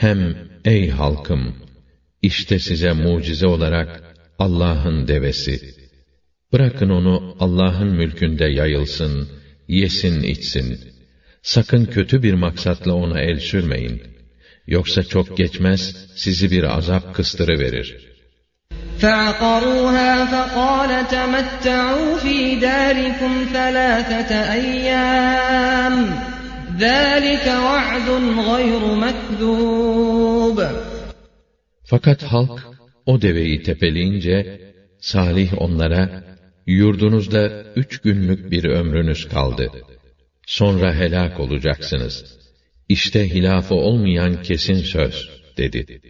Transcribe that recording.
Hem ey halkım, işte size mucize olarak Allah'ın devesi. Bırakın onu Allah'ın mülkünde yayılsın, yesin içsin. Sakın kötü bir maksatla ona el sürmeyin. Yoksa çok geçmez sizi bir azap kıstırıverir. فَعَقَرُوهَا فَقَالَ تَمَتَّعُوا فِي دَارِكُمْ 3 أَيَّامٍ ذَٰلِكَ وَعْدٌ غَيْرُ مَكْذُوبٍ. Fakat halk o deveyi tepeleyince Salih onlara, yurdunuzda 3 günlük bir ömrünüz kaldı. Sonra helak olacaksınız. İşte hilafı olmayan kesin söz dedi.